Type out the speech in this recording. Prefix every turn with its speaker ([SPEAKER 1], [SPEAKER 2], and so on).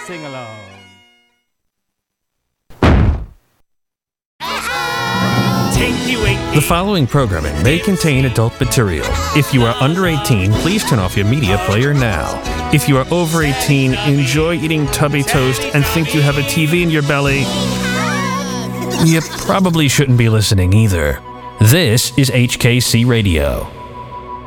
[SPEAKER 1] sing along.
[SPEAKER 2] The following programming may contain adult material. If you are under 18, please turn off your media player now. If you are over 18, enjoy eating tubby toast and think you have a TV in your belly, you probably shouldn't be listening either. This is HKC Radio.